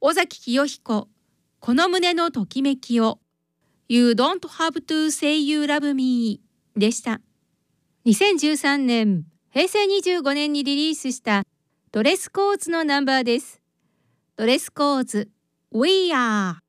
尾崎清彦、この胸のときめきを You don't have to say you love me でした。2013年、平成25年にリリースしたドレスコーズのナンバーです。ドレスコーズ We are